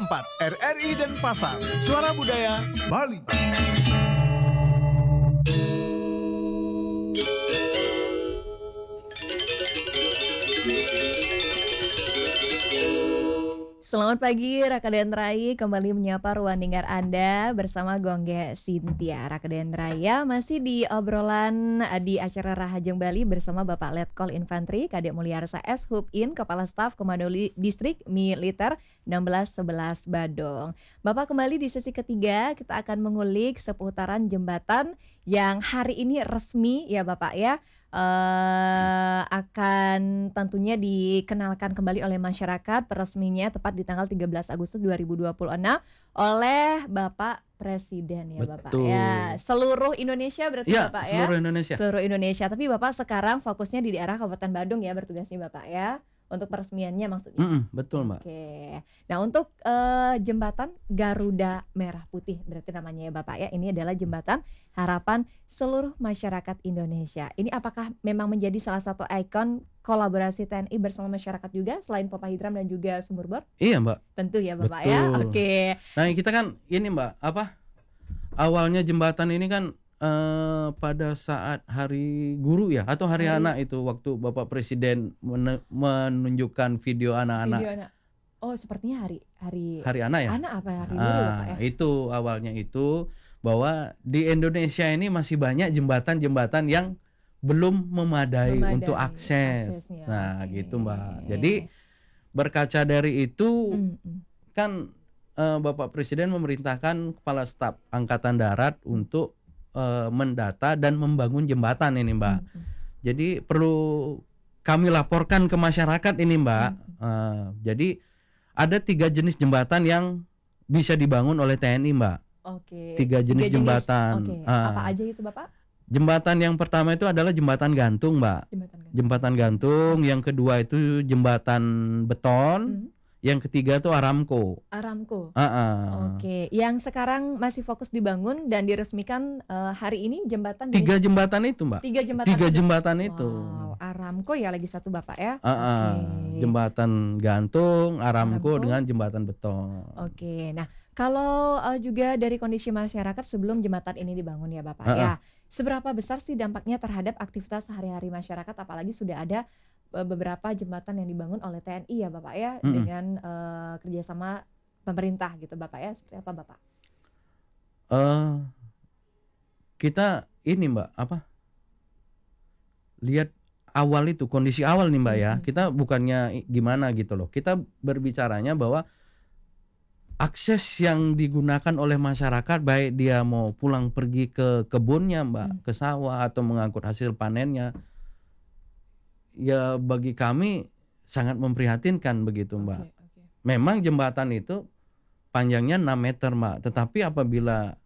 RRI Denpasar, Suara Budaya Bali. Selamat pagi Rakadien Rai, kembali menyapa ruang dengar Anda bersama Gongge Cynthia. Rakadien Raya masih di obrolan di acara Rahajeng Bali bersama Bapak Letkol Infantri Kadek Mulyarsa S. Hub-In, Kepala Staf Komando Distrik Militer 1611 Badung. Bapak, kembali di sesi ketiga, kita akan mengulik seputaran jembatan yang hari ini resmi ya Bapak ya, akan tentunya dikenalkan kembali oleh masyarakat peresminya tepat di tanggal 13 Agustus 2026 oleh Bapak Presiden ya. Betul. Bapak ya. Seluruh Indonesia berarti ya, Bapak ya. Seluruh Indonesia. Seluruh Indonesia. Tapi Bapak sekarang fokusnya di daerah Kabupaten Badung ya bertugasnya Bapak ya. Untuk peresmiannya maksudnya. Betul Mbak. Oke. Nah untuk jembatan Garuda Merah Putih berarti namanya ya Bapak ya. Ini adalah jembatan harapan seluruh masyarakat Indonesia. Ini apakah memang menjadi salah satu ikon kolaborasi TNI bersama masyarakat juga selain Pompa Hidram dan juga Sumur Bor? Iya Mbak. Tentu ya Bapak. Betul. Ya. Oke. Nah kita kan ini Mbak, awalnya jembatan ini kan pada saat hari guru ya atau hari anak itu, waktu Bapak Presiden menunjukkan video anak-anak. Video anak. Oh sepertinya hari anak ya. Anak apa hari guru Bapak ya? Itu awalnya itu bahwa di Indonesia ini masih banyak jembatan-jembatan yang belum memadai untuk aksesnya. Nah gitu Mbak. Jadi berkaca dari itu kan Bapak Presiden memerintahkan Kepala Staf Angkatan Darat untuk mendata dan membangun jembatan ini Mbak. Jadi perlu kami laporkan ke masyarakat ini Mbak. Jadi ada 3 jenis jembatan yang bisa dibangun oleh TNI Mbak. Oke. 3 jenis jembatan. Oke. Apa aja itu Bapak? Jembatan yang pertama itu adalah jembatan gantung Mbak. Jembatan gantung. Yang kedua itu jembatan beton. Yang ketiga itu Aramco. Oke. Yang sekarang masih fokus dibangun dan diresmikan hari ini jembatan. 3 jembatan itu Mbak. 3 jembatan itu. Wow, Aramco ya lagi satu Bapak ya. Jembatan gantung, Aramco dengan jembatan beton. Oke. Nah kalau juga dari kondisi masyarakat sebelum jembatan ini dibangun ya Bapak ya, seberapa besar sih dampaknya terhadap aktivitas sehari-hari masyarakat, apalagi sudah ada beberapa jembatan yang dibangun oleh TNI ya Bapak ya, dengan kerjasama pemerintah gitu Bapak ya, seperti apa Bapak? Kita ini Mbak, lihat awal itu, kondisi awal nih Mbak ya, kita bukannya gimana gitu loh, kita berbicaranya bahwa akses yang digunakan oleh masyarakat, baik dia mau pulang pergi ke kebunnya Mbak, ke sawah atau mengangkut hasil panennya, ya bagi kami sangat memprihatinkan begitu Mbak. Memang jembatan itu panjangnya 6 meter Mbak, tetapi apabila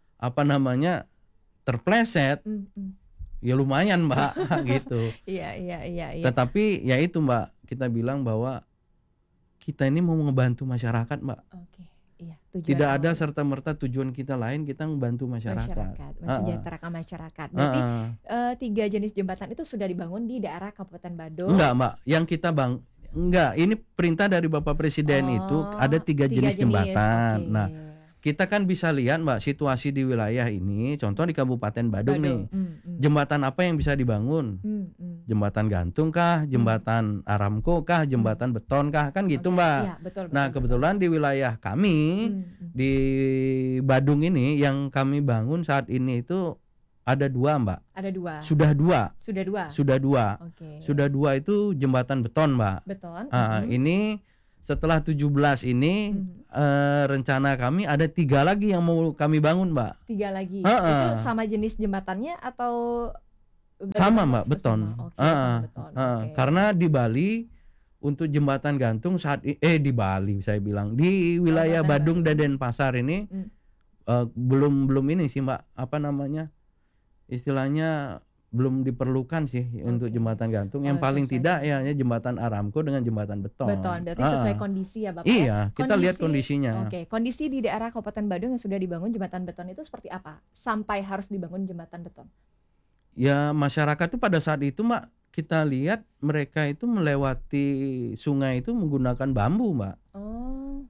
terpleset, ya lumayan Mbak gitu. Iya. Tetapi ya itu Mbak, kita bilang bahwa kita ini mau membantu masyarakat Mbak. Tidak ada serta-merta tujuan kita lain, kita membantu masyarakat. Mensejahterakan masyarakat. Berarti 3 jenis jembatan itu sudah dibangun di daerah Kabupaten Badung? Enggak Mbak, yang kita ini perintah dari Bapak Presiden itu ada 3 jenis jembatan. Nah kita kan bisa lihat Mbak situasi di wilayah ini, contoh di Kabupaten Badung nih, jembatan apa yang bisa dibangun? Jembatan gantung kah, jembatan Aramco kah, jembatan beton kah, kan gitu Mbak. Ya, betul. Nah kebetulan di wilayah kami di Badung ini yang kami bangun saat ini itu ada 2 Mbak. Ada 2. Sudah 2. Sudah 2. Sudah 2 itu jembatan beton Mbak. Beton. Ini setelah 17 ini rencana kami ada 3 lagi yang mau kami bangun Mbak. 3 lagi. Itu sama jenis jembatannya atau sama Mbak, beton. Beton. Karena di Bali untuk jembatan gantung di Bali saya bilang, di wilayah Badung dan Denpasar ini belum ini sih Mbak, istilahnya belum diperlukan sih untuk jembatan gantung. Yang paling tidak ya jembatan Aramco dengan jembatan beton. Berarti sesuai kondisi ya Bapak. Iya, kita lihat kondisinya. Kondisi di daerah Kabupaten Badung yang sudah dibangun jembatan beton itu seperti apa sampai harus dibangun jembatan beton? Ya masyarakat itu pada saat itu Mbak, kita lihat mereka itu melewati sungai itu menggunakan bambu Mbak.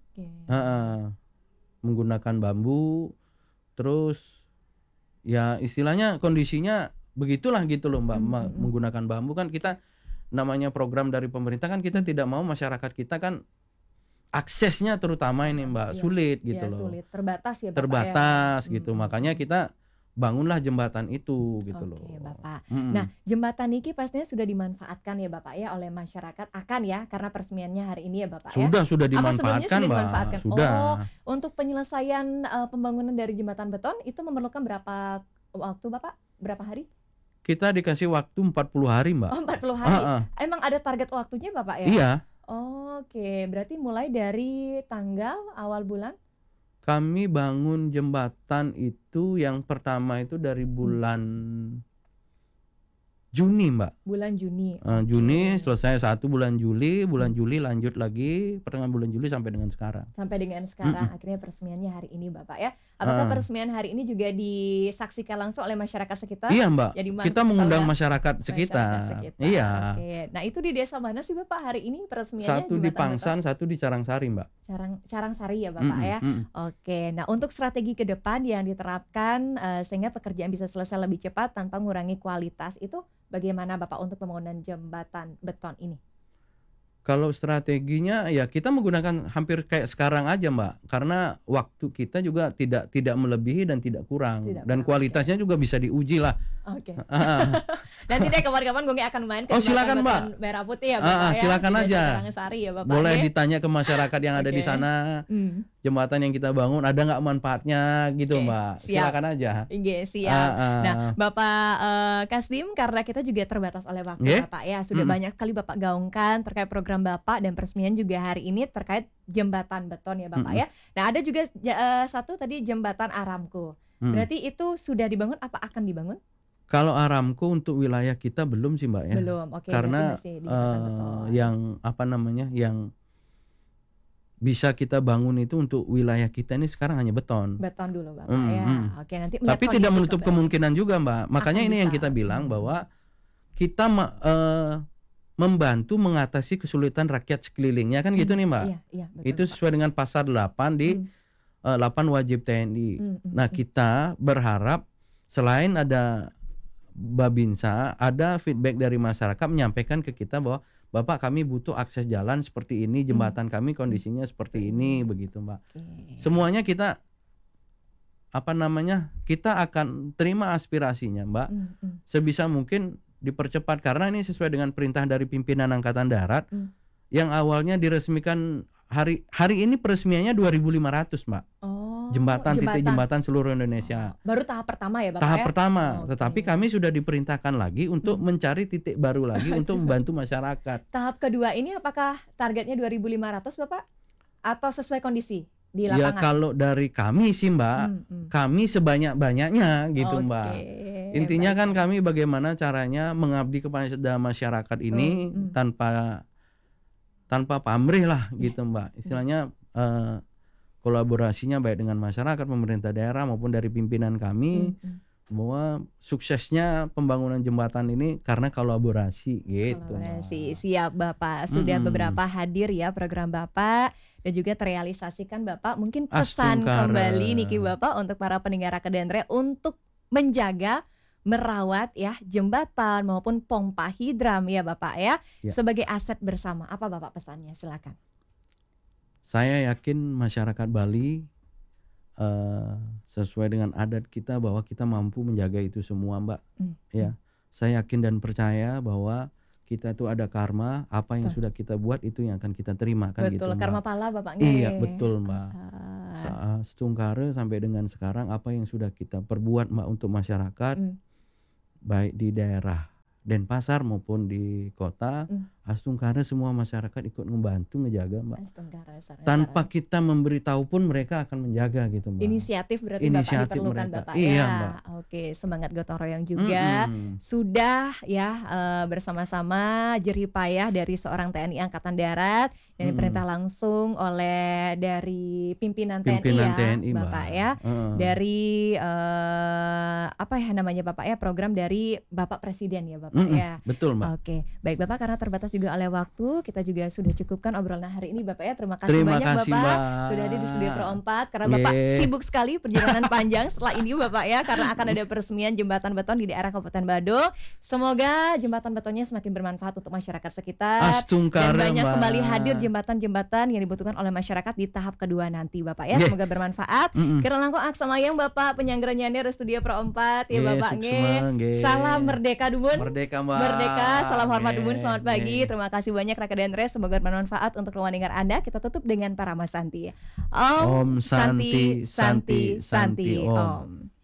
Menggunakan bambu, terus ya istilahnya kondisinya begitulah gitu loh Mbak. Menggunakan bambu kan kita namanya program dari pemerintah kan kita tidak mau masyarakat kita kan aksesnya terutama ini Mbak sulit gitu loh. Sulit, terbatas ya Bapak. Terbatas gitu. Makanya kita bangunlah jembatan itu gitu loh. Oke Bapak. Nah jembatan ini pastinya sudah dimanfaatkan ya Bapak ya oleh masyarakat akan ya karena peresmiannya hari ini ya Bapak ya. Sudah dimanfaatkan Mbak. Sudah. Untuk penyelesaian pembangunan dari jembatan beton itu memerlukan berapa waktu Bapak? Berapa hari? Kita dikasih waktu 40 hari Mbak. 40 hari. Emang ada target waktunya Bapak ya? Iya. Oke, berarti mulai dari tanggal awal bulan? Kami bangun jembatan itu yang pertama itu dari bulan Juni Mbak. Bulan Juni. Juni selesai 1 bulan Juli lanjut lagi pertengahan bulan Juli sampai dengan sekarang. Sampai dengan sekarang akhirnya peresmiannya hari ini Bapak ya. Apakah peresmian hari ini juga disaksikan langsung oleh masyarakat sekitar? Iya Mbak. Kita mengundang masyarakat sekitar. Iya. Oke. Nah itu di desa mana sih Bapak hari ini peresmiannya? Satu di Pangsan, satu di Carangsari Mbak. Carangsari ya Bapak ya. Oke. Nah untuk strategi ke depan yang diterapkan sehingga pekerjaan bisa selesai lebih cepat tanpa mengurangi kualitas itu bagaimana Bapak untuk pembangunan jembatan beton ini? Kalau strateginya ya kita menggunakan hampir kayak sekarang aja Mbak, karena waktu kita juga tidak melebihi dan tidak kurang, dan kualitasnya juga bisa diuji lah. Oke. Nanti deh kapan-kapan gue akan main ke silakan Mbak. Merah Putih ya Bapak ya. Silakan aja. Carangsari ya Bapak. Boleh ditanya ke masyarakat yang ada di sana. Jembatan yang kita bangun ada nggak manfaatnya gitu Mbak. Silakan aja. Siap. Nah Bapak Kasdim, karena kita juga terbatas oleh waktu Bapak ya, sudah banyak kali Bapak gaungkan terkait program Bapak dan peresmian juga hari ini terkait jembatan beton ya Bapak ya. Nah ada juga satu tadi jembatan Aramco. Berarti itu sudah dibangun apa akan dibangun? Kalau Aramco untuk wilayah kita belum sih Mbak ya. Belum, oke. Karena yang yang bisa kita bangun itu untuk wilayah kita ini sekarang hanya beton. Beton dulu Bapak ya. Oke, nanti tapi tidak menutup kemungkinan juga Mbak. Makanya ini yang kita bilang bahwa kita membantu mengatasi kesulitan rakyat sekelilingnya kan gitu nih Mbak. Iya, betul, itu sesuai dengan pasal 8 di 8 wajib TNI. Nah kita berharap selain ada Babinsa, ada feedback dari masyarakat menyampaikan ke kita bahwa Bapak kami butuh akses jalan seperti ini, jembatan kami kondisinya seperti ini, begitu Mbak. Semuanya kita kita akan terima aspirasinya Mbak. Sebisa mungkin dipercepat karena ini sesuai dengan perintah dari pimpinan Angkatan Darat yang awalnya diresmikan hari ini peresmiannya 2.500 Mbak. Titik jembatan seluruh Indonesia. Baru tahap pertama ya Bapak Tahap pertama, tetapi kami sudah diperintahkan lagi untuk mencari titik baru lagi untuk membantu masyarakat. Tahap kedua ini apakah targetnya 2.500 Bapak? Atau sesuai kondisi di lapangan? Ya kalau dari kami sih Mbak, kami sebanyak-banyaknya gitu Mbak. Intinya kan kami bagaimana caranya mengabdi kepada masyarakat ini tanpa pamrih lah gitu Mbak. Istilahnya kolaborasinya baik dengan masyarakat, pemerintah daerah maupun dari pimpinan kami bahwa suksesnya pembangunan jembatan ini karena kolaborasi gitu. Kolaborasi. Siap Bapak. Sudah beberapa hadir ya program Bapak dan juga terrealisasikan Bapak. Mungkin pesan kembali Niki Bapak untuk para pendengar Rakedendre untuk menjaga, merawat ya jembatan maupun pompa hidram ya Bapak ya sebagai aset bersama. Apa Bapak pesannya? Silakan. Saya yakin masyarakat Bali sesuai dengan adat kita bahwa kita mampu menjaga itu semua Mbak. Ya, saya yakin dan percaya bahwa kita itu ada karma, apa yang sudah kita buat itu yang akan kita terima kan gitu. Betul, karma pala Bapak. Iya betul Mbak. Setungkara sampai dengan sekarang apa yang sudah kita perbuat Mbak untuk masyarakat baik di daerah Denpasar maupun di kota, Astungkara semua masyarakat ikut membantu ngejaga Mbak. Tanpa kita memberitahu pun mereka akan menjaga gitu Mbak. Inisiatif berarti Bapak diperlukan mereka. Bapak iya, ya. Mbak. Oke, semangat gotong royong juga sudah ya bersama-sama jerih payah dari seorang TNI Angkatan Darat yang diperintah langsung oleh dari pimpinan TNI Bapak ya. Dari apa ya namanya Bapak ya, program dari Bapak Presiden ya Bapak ya. Betul Mbak. Oke, baik Bapak, karena terbatas juga oleh waktu, kita juga sudah cukupkan obrolan hari ini Bapak ya. Terima kasih Terima banyak kasih, Bapak Mbak. sudah hadir di studio Pro 4 karena Bapak sibuk sekali perjalanan panjang setelah ini Bapak ya, karena akan ada peresmian jembatan beton di daerah Kabupaten Badung. Semoga jembatan betonnya semakin bermanfaat untuk masyarakat sekitar dan banyak Mbak. kembali hadir jembatan-jembatan yang dibutuhkan oleh masyarakat di tahap kedua nanti Bapak ya. Semoga bermanfaat. Kira langkung aksa mayang Bapak penyanggerannya di studio Pro 4 ya Bapak nge. Salam merdeka Dumun. Merdeka Mbak. Merdeka, salam hormat Dumun. Selamat pagi. Terima kasih banyak Raka dan Re. Semoga bermanfaat untuk ruang dengar Anda. Kita tutup dengan Parama Santi. Om Santi Santi Santi Om.